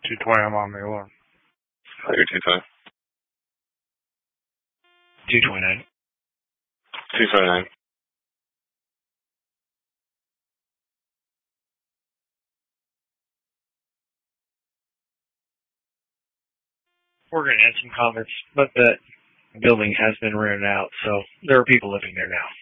220, I'm on the alarm. You're 220. 229. 229. We're going to add some comments, but the building has been rented out, so there are people living there now.